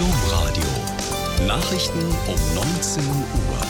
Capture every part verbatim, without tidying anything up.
Domradio. Nachrichten um neunzehn Uhr.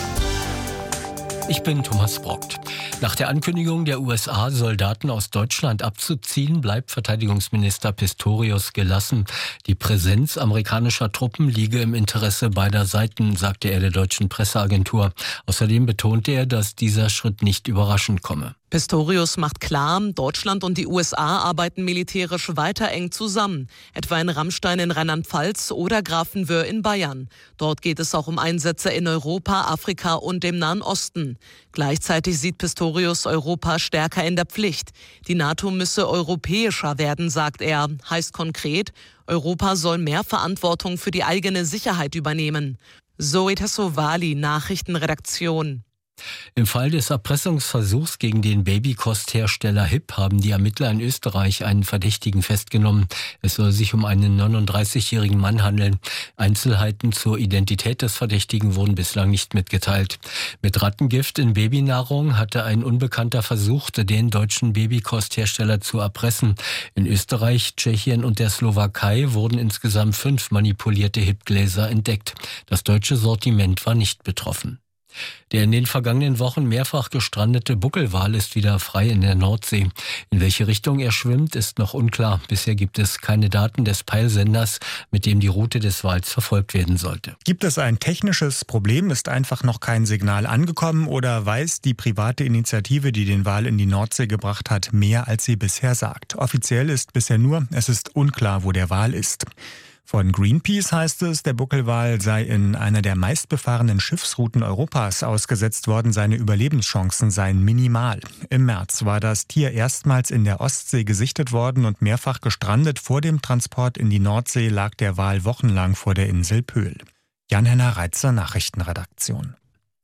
Ich bin Thomas Brockt. Nach der Ankündigung der U S A, Soldaten aus Deutschland abzuziehen, bleibt Verteidigungsminister Pistorius gelassen. Die Präsenz amerikanischer Truppen liege im Interesse beider Seiten, sagte er der deutschen Presseagentur. Außerdem betonte er, dass dieser Schritt nicht überraschend komme. Pistorius macht klar, Deutschland und die U S A arbeiten militärisch weiter eng zusammen, etwa in Rammstein in Rheinland-Pfalz oder Grafenwöhr in Bayern. Dort geht es auch um Einsätze in Europa, Afrika und dem Nahen Osten. Gleichzeitig sieht Pistorius Europa stärker in der Pflicht. Die NATO müsse europäischer werden, sagt er. Heißt konkret, Europa soll mehr Verantwortung für die eigene Sicherheit übernehmen. Zoe Tassovali, Nachrichtenredaktion. Im Fall des Erpressungsversuchs gegen den Babykosthersteller H I P haben die Ermittler in Österreich einen Verdächtigen festgenommen. Es soll sich um einen neununddreißigjährigen Mann handeln. Einzelheiten zur Identität des Verdächtigen wurden bislang nicht mitgeteilt. Mit Rattengift in Babynahrung hatte ein Unbekannter versucht, den deutschen Babykosthersteller zu erpressen. In Österreich, Tschechien und der Slowakei wurden insgesamt fünf manipulierte H I P-Gläser entdeckt. Das deutsche Sortiment war nicht betroffen. Der in den vergangenen Wochen mehrfach gestrandete Buckelwal ist wieder frei in der Nordsee. In welche Richtung er schwimmt, ist noch unklar. Bisher gibt es keine Daten des Peilsenders, mit dem die Route des Wals verfolgt werden sollte. Gibt es ein technisches Problem? Ist einfach noch kein Signal angekommen? Oder weiß die private Initiative, die den Wal in die Nordsee gebracht hat, mehr als sie bisher sagt? Offiziell ist bisher nur, es ist unklar, wo der Wal ist. Von Greenpeace heißt es, der Buckelwal sei in einer der meistbefahrenen Schiffsrouten Europas ausgesetzt worden. Seine Überlebenschancen seien minimal. Im März war das Tier erstmals in der Ostsee gesichtet worden und mehrfach gestrandet. Vor dem Transport in die Nordsee lag der Wal wochenlang vor der Insel Pöhl. Jan-Henner Reitzer, Nachrichtenredaktion.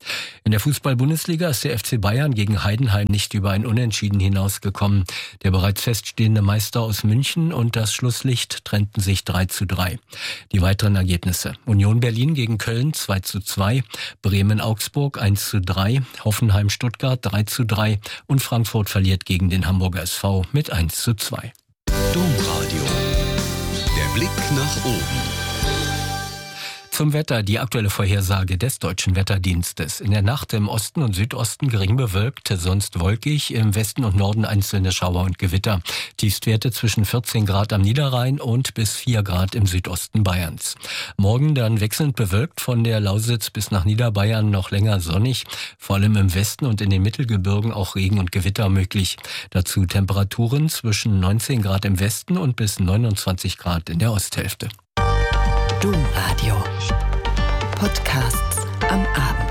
In der Fußball-Bundesliga ist der F C Bayern gegen Heidenheim nicht über ein Unentschieden hinausgekommen. Der bereits feststehende Meister aus München und das Schlusslicht trennten sich drei zu drei. Die weiteren Ergebnisse: Union Berlin gegen Köln zwei zu zwei, Bremen-Augsburg eins zu drei, Hoffenheim-Stuttgart drei zu drei und Frankfurt verliert gegen den Hamburger S V mit eins zu zwei. Domradio. Der Blick nach oben. Zum Wetter, die aktuelle Vorhersage des Deutschen Wetterdienstes. In der Nacht im Osten und Südosten gering bewölkt, sonst wolkig, im Westen und Norden einzelne Schauer und Gewitter. Tiefstwerte zwischen vierzehn Grad am Niederrhein und bis vier Grad im Südosten Bayerns. Morgen dann wechselnd bewölkt, von der Lausitz bis nach Niederbayern noch länger sonnig. Vor allem im Westen und in den Mittelgebirgen auch Regen und Gewitter möglich. Dazu Temperaturen zwischen neunzehn Grad im Westen und bis neunundzwanzig Grad in der Osthälfte. Domradio. Podcasts am Abend.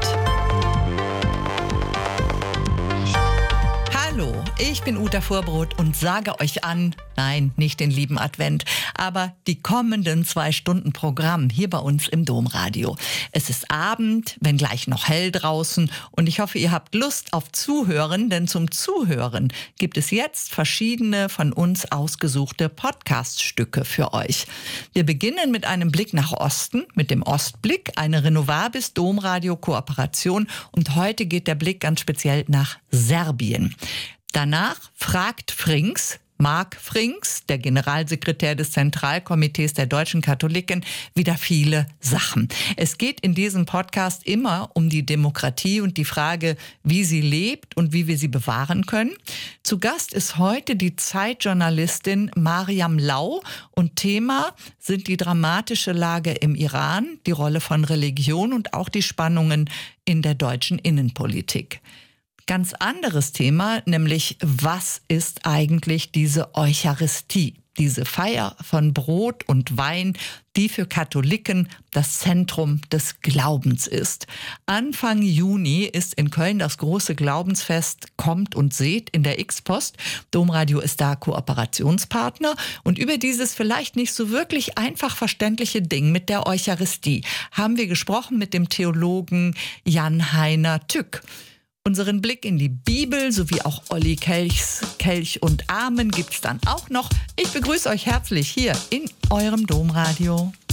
Hallo, ich bin Uta Vorbrot und sage euch an, nein, nicht den lieben Advent, aber die kommenden zwei Stunden Programm hier bei uns im Domradio. Es ist Abend, wenn gleich noch hell draußen und ich hoffe, ihr habt Lust auf Zuhören, denn zum Zuhören gibt es jetzt verschiedene von uns ausgesuchte Podcaststücke für euch. Wir beginnen mit einem Blick nach Osten, mit dem Ostblick, eine Renovabis Domradio-Kooperation und heute geht der Blick ganz speziell nach Serbien. Danach fragt Frings, Marc Frings, der Generalsekretär des Zentralkomitees der deutschen Katholiken, wieder viele Sachen. Es geht in diesem Podcast immer um die Demokratie und die Frage, wie sie lebt und wie wir sie bewahren können. Zu Gast ist heute die Zeitjournalistin Mariam Lau und Thema sind die dramatische Lage im Iran, die Rolle von Religion und auch die Spannungen in der deutschen Innenpolitik. Ganz anderes Thema, nämlich was ist eigentlich diese Eucharistie, diese Feier von Brot und Wein, die für Katholiken das Zentrum des Glaubens ist. Anfang Juni ist in Köln das große Glaubensfest Kommt und Seht in der X-Post. Domradio ist da Kooperationspartner und über dieses vielleicht nicht so wirklich einfach verständliche Ding mit der Eucharistie haben wir gesprochen mit dem Theologen Jan-Heiner Tück. Unseren Blick in die Bibel sowie auch Olli Kelchs Kelch und Amen gibt's dann auch noch. Ich begrüße euch herzlich hier in eurem Domradio.